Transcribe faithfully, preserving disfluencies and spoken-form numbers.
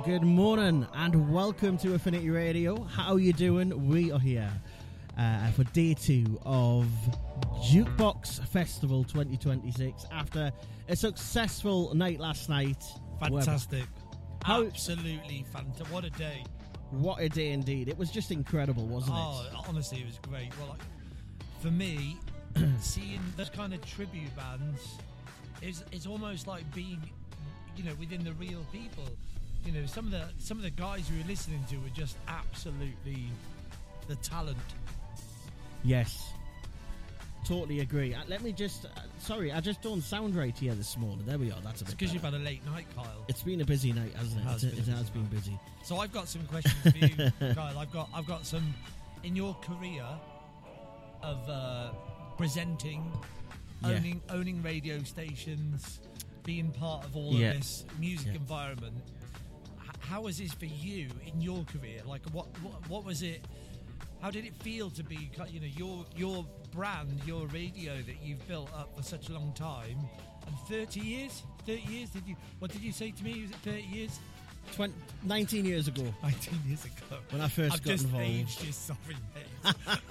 good morning and welcome to Affinity Radio. How are you doing? We are here uh, for day two of Jukebox Festival twenty twenty-six after a successful night last night. Fantastic. How, Absolutely fantastic. What a day. What a day indeed. It was just incredible, wasn't oh, it? Oh, honestly, it was great. Well, like, for me, seeing those kind of tribute bands is it's almost like being, you know, within the real people. You know, some of the some of the guys we were listening to were just absolutely the talent. Yes. Totally agree. Uh, let me just... Uh, sorry, I just don't sound right here this morning. There we are. That's a bit because you've better. had a late night, Kyle. It's been a busy night, hasn't it? It has, It, been, it has been busy. So I've got some questions for you, Kyle. I've got I've got some in your career of uh, presenting, Yeah. owning owning radio stations, being part of all Yeah. of this music Yeah. environment. H- how was this for you in your career? Like, what, what what was it? How did it feel to be, you know, your your brand, your radio that you've built up for such a long time, and thirty years, thirty years? Did you? What did you say to me? Was it thirty years? twenty, nineteen years ago, nineteen years ago. when I first I've got just involved. aged you, sorry, mate.